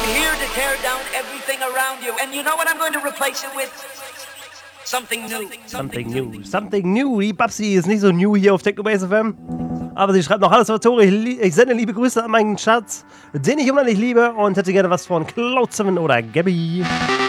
here to tear down everything around you. And you know what I'm going to replace it with? Something new. Something new. Die Babsi ist nicht so new hier auf Technobase FM. Aber sie schreibt noch: Hallo Salvatore, ich sende liebe Grüße an meinen Schatz, den ich immer nicht liebe und hätte gerne was von Cloud7 oder Gabby.